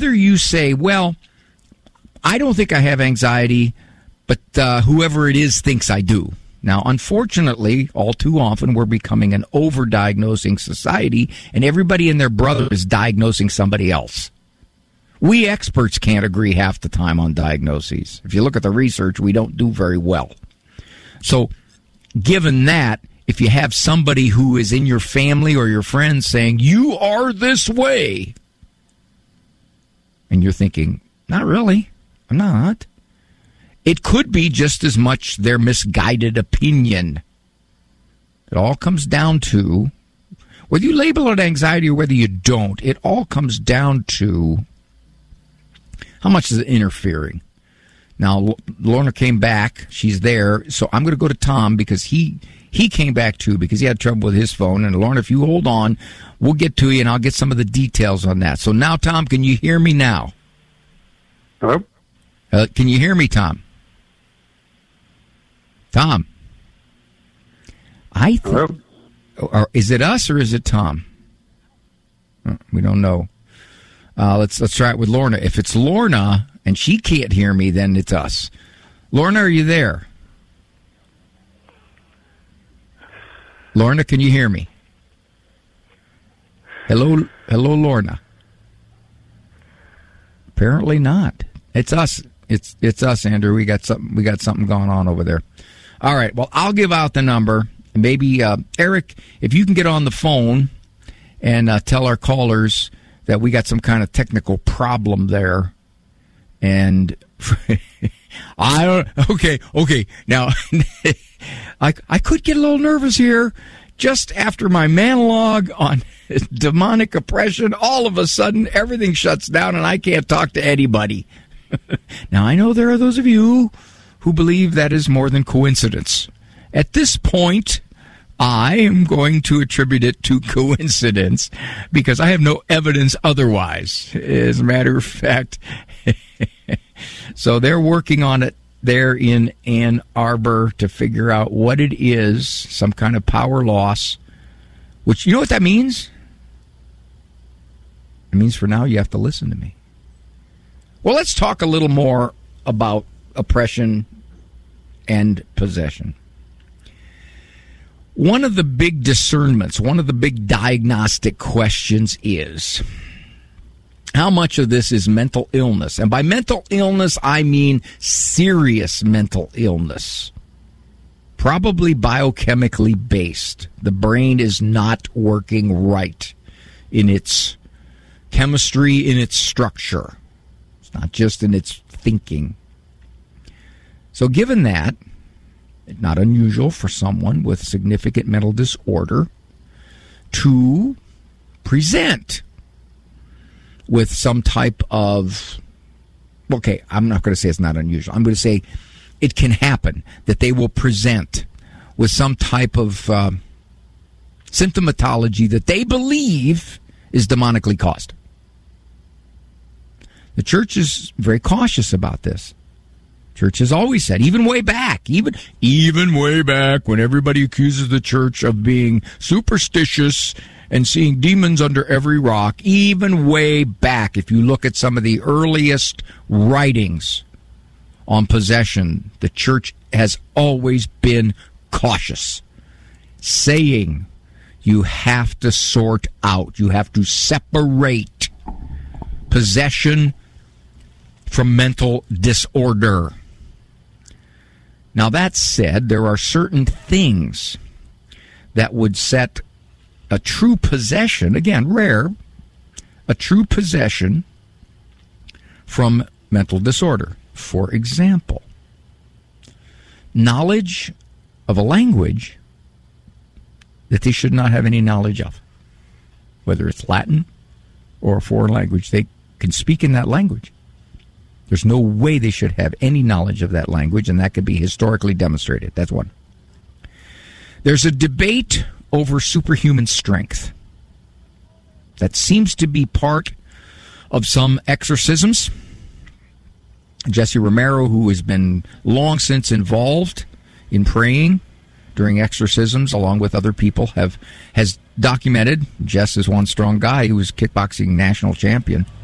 whether you say, well, I don't think I have anxiety, but whoever it is thinks I do. Now, unfortunately, all too often, we're becoming an over-diagnosing society, and everybody and their brother is diagnosing somebody else. We experts can't agree half the time on diagnoses. If you look at the research, we don't do very well. So, given that, if you have somebody who is in your family or your friends saying, you are this way, and you're thinking, not really, I'm not. It could be just as much their misguided opinion. It all comes down to, whether you label it anxiety or whether you don't, it all comes down to how much is it interfering. Now, Lorna came back. She's there. So I'm going to go to Tom because he came back too because he had trouble with his phone. And Lorna, if you hold on, we'll get to you and I'll get some of the details on that. So now, Tom, can you hear me now? Hello? Can you hear me, Tom? Tom? Hello? Is it us or is it Tom? We don't know. Let's try it with Lorna. If it's Lorna and she can't hear me, then it's us. Lorna, are you there? Lorna, can you hear me? Hello, Lorna. Apparently not. It's us. It's us, Andrew. We got something going on over there. All right. Well, I'll give out the number. Maybe Eric, if you can get on the phone and tell our callers that we got some kind of technical problem there. And I don't. Okay. Now, I could get a little nervous here. Just after my monologue on demonic oppression, all of a sudden everything shuts down and I can't talk to anybody. Now, I know there are those of you who believe that is more than coincidence. At this point, I am going to attribute it to coincidence because I have no evidence otherwise. As a matter of fact, so they're working on it there in Ann Arbor to figure out what it is, some kind of power loss, which, you know what that means? It means for now you have to listen to me. Well, let's talk a little more about oppression and possession. One of the big discernments, one of the big diagnostic questions is, how much of this is mental illness? And by mental illness, I mean serious mental illness. Probably biochemically based. The brain is not working right in its chemistry, in its structure. It's not just in its thinking. So given that, it's not unusual for someone with significant mental disorder to present with some type of, okay, I'm not going to say it's not unusual. I'm going to say it can happen that they will present with some type of symptomatology that they believe is demonically caused. The church is very cautious about this. Church has always said, even way back, even way back when everybody accuses the church of being superstitious and seeing demons under every rock, even way back, if you look at some of the earliest writings on possession, the church has always been cautious, saying you have to sort out, you have to separate possession from mental disorder. Now, that said, there are certain things that would set a true possession, again, rare, a true possession from mental disorder. For example, knowledge of a language that they should not have any knowledge of, whether it's Latin or a foreign language. They can speak in that language. There's no way they should have any knowledge of that language, and that could be historically demonstrated. That's one. There's a debate over superhuman strength that seems to be part of some exorcisms. Jesse Romero, who has been long since involved in praying during exorcisms, along with other people, has documented. Jess is one strong guy who was kickboxing national champion.